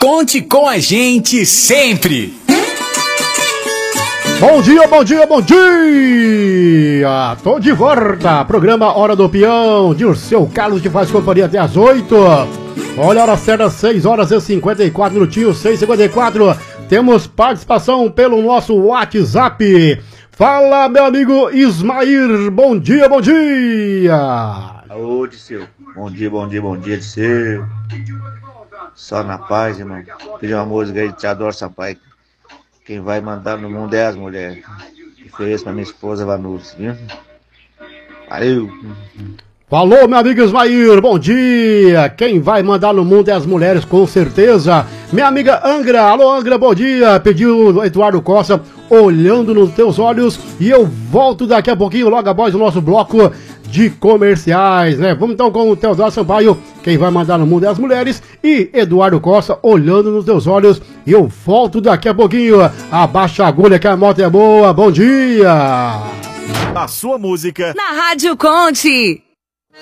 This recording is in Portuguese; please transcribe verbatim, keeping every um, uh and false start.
Conte com a gente sempre. Bom dia, bom dia, bom dia! Tô de volta, programa Hora do Peão, de o seu Carlos que faz companhia até as oito. Olha a hora certa, seis horas e cinquenta e quatro minutinhos, seis e cinquenta e quatro. Temos participação pelo nosso WhatsApp. Fala, meu amigo Ismair, bom dia, bom dia! Ô, Disseu, bom dia, bom dia, bom dia, Disseu. Só na paz, irmão. Pedi uma música aí, te adoro, Sampaio. Quem vai mandar no mundo é as mulheres. E foi isso pra minha esposa, Vanucci, viu? Valeu! Falou, meu amigo Ismair, bom dia! Quem vai mandar no mundo é as mulheres, com certeza. Minha amiga Angra, alô Angra, bom dia! Pediu o Eduardo Costa, Olhando nos Teus Olhos. E eu volto daqui a pouquinho, logo após o nosso bloco de comerciais, né? Vamos então com o Teodoro Sampaio, quem vai mandar no mundo é as mulheres, e Eduardo Costa, Olhando nos Teus Olhos. E eu volto daqui a pouquinho. Abaixa a agulha que a moto é boa, bom dia! A sua música na Rádio Conte.